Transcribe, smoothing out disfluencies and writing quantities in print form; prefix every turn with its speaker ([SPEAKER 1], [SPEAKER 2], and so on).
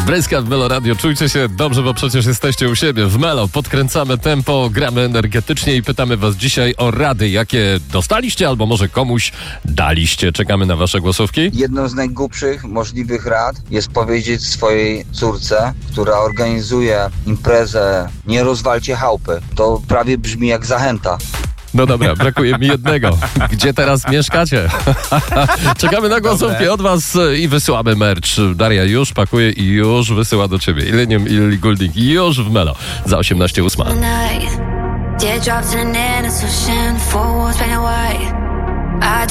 [SPEAKER 1] Bryska w Melo Radio. Czujcie się dobrze, bo przecież jesteście u siebie w Melo. Podkręcamy tempo, gramy energetycznie i pytamy was dzisiaj o rady, jakie dostaliście albo może komuś daliście. Czekamy na wasze głosówki.
[SPEAKER 2] Jedną z najgłupszych możliwych rad jest powiedzieć swojej córce, która organizuje imprezę, nie rozwalcie chałupy. To prawie brzmi jak zachęta.
[SPEAKER 1] No dobra, brakuje mi jednego. Gdzie teraz mieszkacie? Czekamy na głosówki od was i wysyłamy merch. Daria już pakuje i już wysyła do ciebie. Illenium i Goulding już w Melo. Za 18:08.